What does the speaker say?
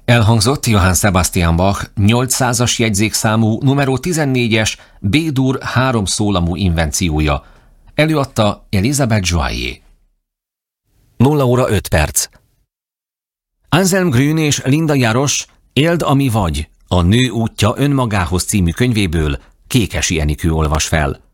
Elhangzott Johann Sebastian Bach 800-as jegyzékszámú numero 14-es B-dur 3 szólamú invenciója. Előadta Elisabeth Joyer. 0 óra 5 perc. Anselm Grün és Linda Jarosz Éld, ami vagy, a Nő útja önmagához című könyvéből Kékesi Enikő olvas fel.